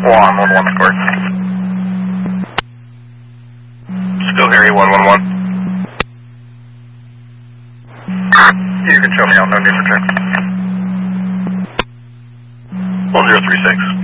One, 1-1 squared. Still hear you, 1-1-1. You can show me out, no need for check. 1036.